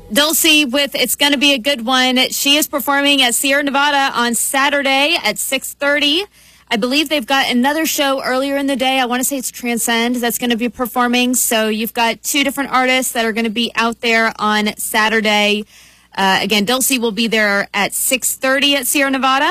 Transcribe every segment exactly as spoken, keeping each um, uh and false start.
Dulcie with It's Gonna Be a Good One. She is performing at Sierra Nevada on Saturday at six thirty. I believe they've got another show earlier in the day. I want to say it's Transcend that's going to be performing. So you've got two different artists that are going to be out there on Saturday. Uh, again, Dulcie will be there at six thirty at Sierra Nevada.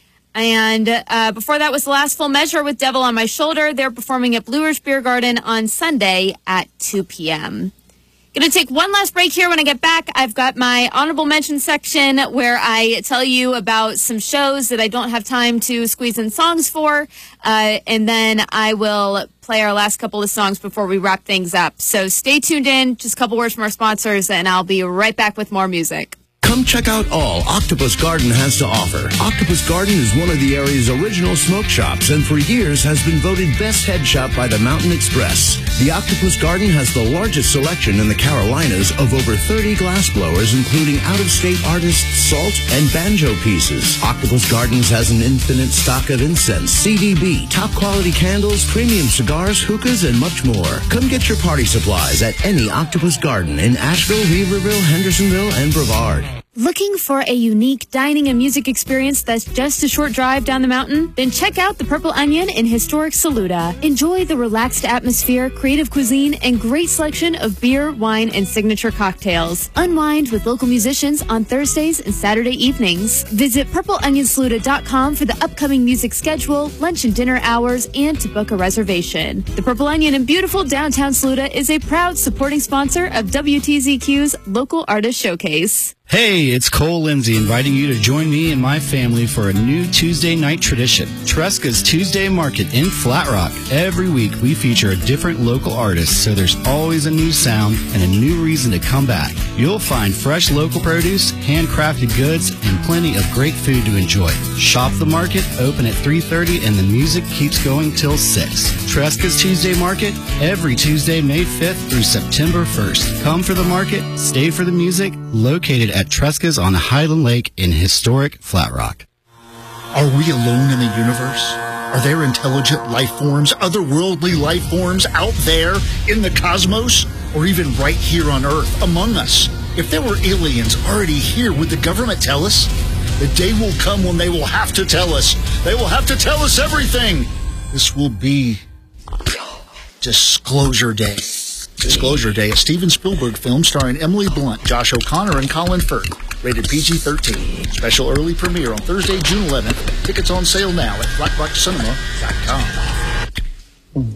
And uh, before that was The Last Full Measure with Devil on My Shoulder. They're performing at Blue Ridge Beer Garden on Sunday at two p.m. Going to take one last break here. When I get back, I've got my honorable mention section where I tell you about some shows that I don't have time to squeeze in songs for. Uh, and then I will play our last couple of songs before we wrap things up. So stay tuned in. Just a couple words from our sponsors, and I'll be right back with more music. Come check out all Octopus Garden has to offer. Octopus Garden is one of the area's original smoke shops and for years has been voted best head shop by the Mountain Express. The Octopus Garden has the largest selection in the Carolinas of over thirty glass blowers, including out-of-state artists' salt and banjo pieces. Octopus Gardens has an infinite stock of incense, C D B, top-quality candles, premium cigars, hookahs, and much more. Come get your party supplies at any Octopus Garden in Asheville, Weaverville, Hendersonville, and Brevard. Looking for a unique dining and music experience that's just a short drive down the mountain? Then check out the Purple Onion in historic Saluda. Enjoy the relaxed atmosphere, creative cuisine, and great selection of beer, wine, and signature cocktails. Unwind with local musicians on Thursdays and Saturday evenings. Visit purple onion saluda dot com for the upcoming music schedule, lunch and dinner hours, and to book a reservation. The Purple Onion in beautiful downtown Saluda is a proud supporting sponsor of W T Z Q's Local Artist Showcase. Hey, it's Cole Lindsay inviting you to join me and my family for a new Tuesday night tradition, Tresca's Tuesday Market in Flat Rock. Every week we feature a different local artist, so there's always a new sound and a new reason to come back. You'll find fresh local produce, handcrafted goods, and plenty of great food to enjoy. Shop the market, open at three thirty, and the music keeps going till six. Tresca's Tuesday Market, every Tuesday, May fifth through September first. Come for the market, stay for the music, located at Tresca's on Highland Lake in historic Flat Rock. Are we alone in the universe? Are there intelligent life forms, otherworldly life forms out there in the cosmos, or even right here on Earth among us? If there were aliens already here, would the government tell us? The day will come when they will have to tell us. They will have to tell us everything. This will be Disclosure Day. Disclosure Day, a Steven Spielberg film starring Emily Blunt, Josh O'Connor, and Colin Firth. Rated P G thirteen. Special early premiere on Thursday, June eleventh. Tickets on sale now at flat rock cinema dot com.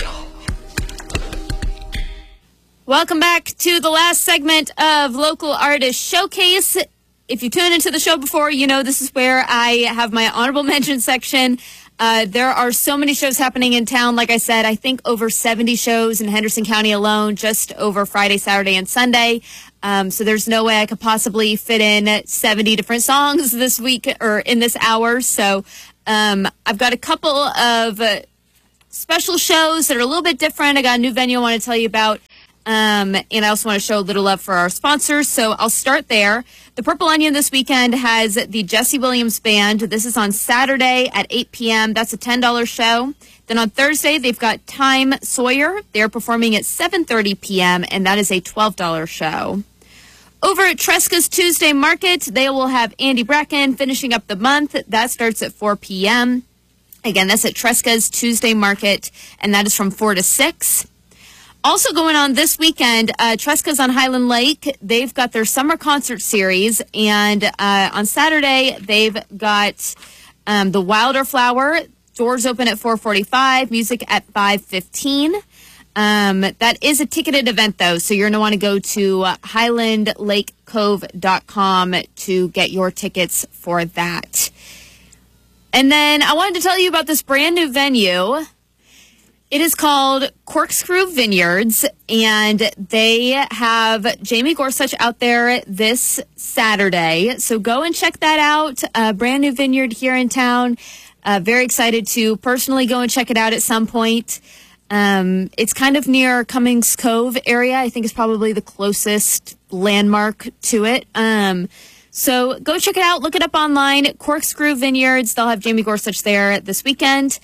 Welcome back to the last segment of Local Artist Showcase. If you tuned into the show before, you know this is where I have my honorable mention section. Uh, there are so many shows happening in town. Like I said, I think over seventy shows in Henderson County alone, just over Friday, Saturday, and Sunday. Um, so there's no way I could possibly fit in seventy different songs this week or in this hour. So um, I've got a couple of uh, special shows that are a little bit different. I got a new venue I want to tell you about. Um, and I also want to show a little love for our sponsors. So I'll start there. The Purple Onion this weekend has the Jesse Williams Band. This is on Saturday at eight p.m. That's a ten dollars show. Then on Thursday, they've got Time Sawyer. They're performing at seven thirty p.m., and that is a twelve dollars show. Over at Tresca's Tuesday Market, they will have Andy Bracken finishing up the month. That starts at four p.m. Again, that's at Tresca's Tuesday Market, and that is from four to six. Also going on this weekend, uh, Tresca's on Highland Lake. They've got their summer concert series, and uh, on Saturday they've got um, the Wilder Flower. Doors open at four forty-five, music at five fifteen. Um, that is a ticketed event, though, so you're going to want to go to uh, highland lake cove dot com to get your tickets for that. And then I wanted to tell you about this brand new venue. It is called Corkscrew Vineyards, and they have Jamie Gorsuch out there this Saturday. So go and check that out. A brand new vineyard here in town. Uh, very excited to personally go and check it out at some point. Um, it's kind of near Cummings Cove area. I think it's probably the closest landmark to it. Um, so go check it out. Look it up online. Corkscrew Vineyards. They'll have Jamie Gorsuch there this weekend.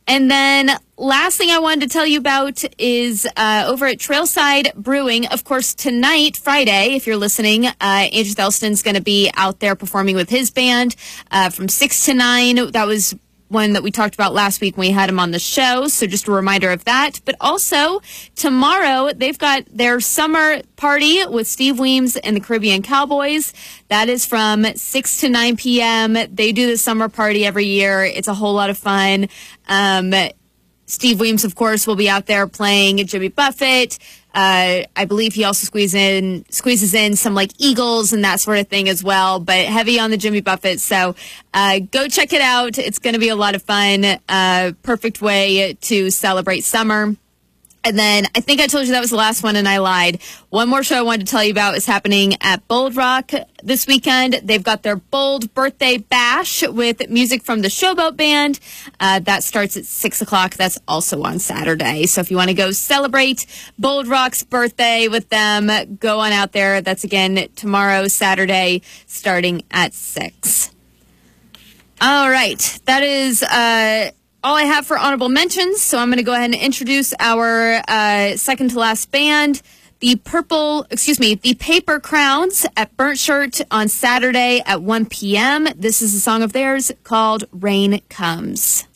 And then last thing I wanted to tell you about is uh, over at Trailside Brewing. Of course, tonight, Friday, if you're listening, uh, Andrew Thelston's going to be out there performing with his band uh, from six to nine. That was one that we talked about last week when we had him on the show. So just a reminder of that. But also tomorrow, they've got their summer party with Steve Weems and the Caribbean Cowboys. That is from six to nine p.m. They do the summer party every year. It's a whole lot of fun. Um, Steve Weems, of course, will be out there playing Jimmy Buffett. Uh, I believe he also squeezes in, squeezes in some like Eagles and that sort of thing as well, but heavy on the Jimmy Buffett. So uh, go check it out. It's going to be a lot of fun. Uh, perfect way to celebrate summer. And then I think I told you that was the last one and I lied. One more show I wanted to tell you about is happening at Bold Rock this weekend. They've got their Bold Birthday Bash with music from the Showboat Band. Uh, that starts at six o'clock. That's also on Saturday. So if you want to go celebrate Bold Rock's birthday with them, go on out there. That's again tomorrow, Saturday, starting at six. All right. That is... Uh, all I have for honorable mentions, so I'm going to go ahead and introduce our uh, second to last band, the Purple, excuse me, the Paper Crowns at Burnt Shirt on Saturday at one p.m. This is a song of theirs called Rain Comes.